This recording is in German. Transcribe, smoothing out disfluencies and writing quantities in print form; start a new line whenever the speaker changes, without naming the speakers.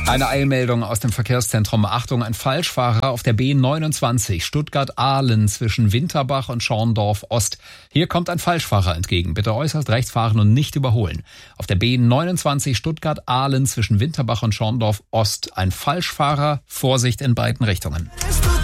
Eine Eilmeldung aus dem Verkehrszentrum. Achtung, ein Falschfahrer auf der B29 Stuttgart-Ahlen zwischen Winterbach und Schorndorf Ost. Hier kommt ein Falschfahrer entgegen. Bitte äußerst rechts fahren und nicht überholen. Auf der B29 Stuttgart-Ahlen zwischen Winterbach und Schorndorf Ost. Ein Falschfahrer. Vorsicht in beiden Richtungen.